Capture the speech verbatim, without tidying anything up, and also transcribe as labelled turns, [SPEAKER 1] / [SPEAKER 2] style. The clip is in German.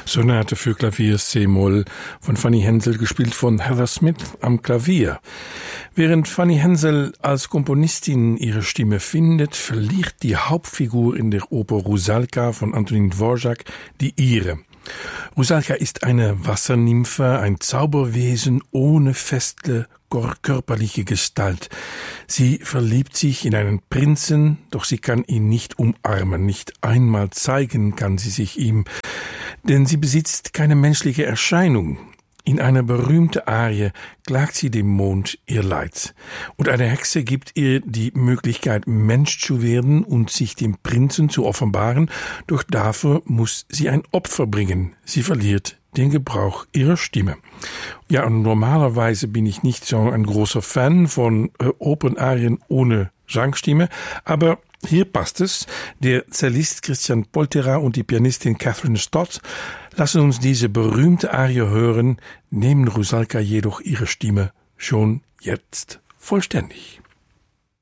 [SPEAKER 1] Sonate für Klavier C-Moll von Fanny Hensel, gespielt von Heather Smith am Klavier. Während Fanny Hensel als Komponistin ihre Stimme findet, verliert die Hauptfigur in der Oper Rusalka von Antonin Dvorak die ihre. Rusalka ist eine Wassernymphe, ein Zauberwesen ohne feste körperliche Gestalt. Sie verliebt sich in einen Prinzen, doch sie kann ihn nicht umarmen, nicht einmal zeigen kann sie sich ihm, denn sie besitzt keine menschliche Erscheinung. In einer berühmten Arie klagt sie dem Mond ihr Leid. Und eine Hexe gibt ihr die Möglichkeit, Mensch zu werden und sich dem Prinzen zu offenbaren, doch dafür muss sie ein Opfer bringen. Sie verliert den Gebrauch ihrer Stimme. Ja, und normalerweise bin ich nicht so ein großer Fan von äh, Opernarien ohne Sangstimme, aber hier passt es. Der Cellist Christian Poltera und die Pianistin Catherine Stott lassen uns diese berühmte Arie hören, nehmen Rusalka jedoch ihre Stimme schon jetzt vollständig.